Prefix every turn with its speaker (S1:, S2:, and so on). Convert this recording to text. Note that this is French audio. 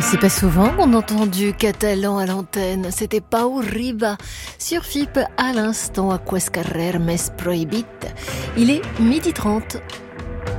S1: C'est pas souvent qu'on entend du catalan à l'antenne. C'était Pau Riba sur FIP à l'instant à Cuescarrer Mes Prohibit. Il est 12h30.